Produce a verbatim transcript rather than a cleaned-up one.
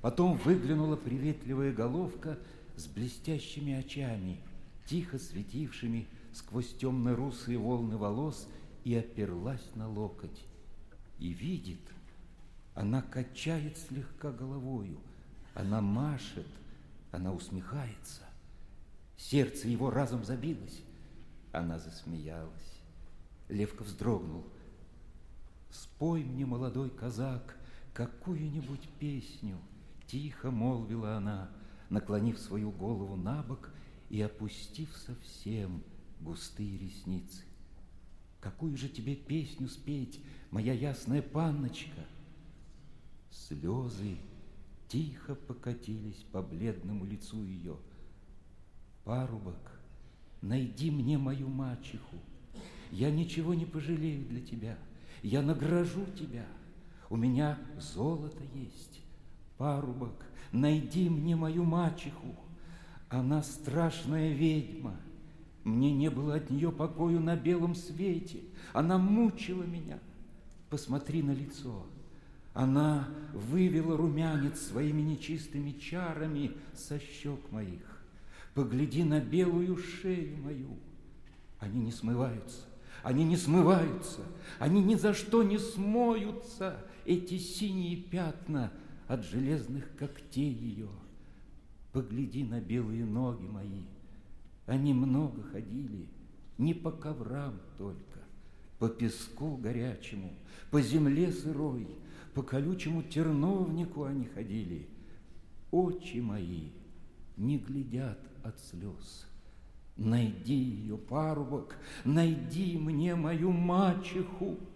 Потом выглянула приветливая головка с блестящими очами, тихо светившими сквозь темно-русые волны волос, и оперлась на локоть. И видит, она качает слегка головою, она машет, она усмехается. Сердце его разом забилось. Она засмеялась. Левка вздрогнул. «Спой мне, молодой казак, какую-нибудь песню», — тихо молвила она, наклонив свою голову на бок и опустив совсем густые ресницы. «Какую же тебе песню спеть, моя ясная панночка?» Слезы тихо покатились по бледному лицу ее. «Парубок, найди мне мою мачеху. Я ничего не пожалею для тебя. Я награжу тебя. У меня золото есть. Парубок, найди мне мою мачеху. Она страшная ведьма. Мне не было от нее покою на белом свете. Она мучила меня. Посмотри на лицо. Она вывела румянец своими нечистыми чарами со щек моих. Погляди на белую шею мою. Они не смываются, они не смываются, они ни за что не смоются, эти синие пятна от железных когтей ее. Погляди на белые ноги мои. Они много ходили, не по коврам только, по песку горячему, по земле сырой, по колючему терновнику они ходили. Очи мои не глядят от слез. Найди ее, парубок, найди мне мою мачеху.